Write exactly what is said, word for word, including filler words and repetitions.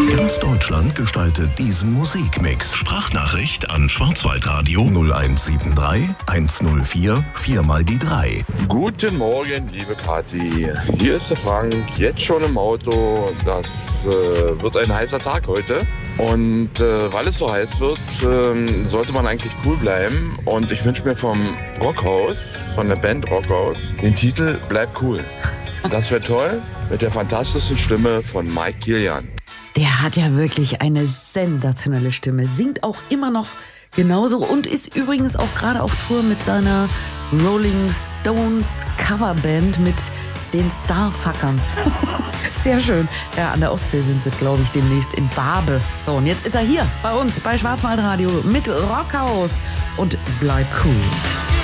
Ganz Deutschland gestaltet diesen Musikmix. Sprachnachricht an Schwarzwaldradio null eins sieben drei eins null vier vier mal die drei. Guten Morgen, liebe Kathi. Hier ist der Frank, jetzt schon im Auto. Das äh, wird ein heißer Tag heute. Und äh, weil es so heiß wird, äh, sollte man eigentlich cool bleiben. Und ich wünsche mir vom Rockhaus, von der Band Rockhaus, den Titel Bleib cool. Das wäre toll, mit der fantastischen Stimme von Mike Kilian. Der hat ja wirklich eine sensationelle Stimme, singt auch immer noch genauso und ist übrigens auch gerade auf Tour mit seiner Rolling Stones Coverband mit den Starfuckern. Sehr schön. Ja, an der Ostsee sind sie, glaube ich, demnächst in Barbe. So, und jetzt ist er hier bei uns bei Schwarzwaldradio mit Rockhaus und Bleib cool.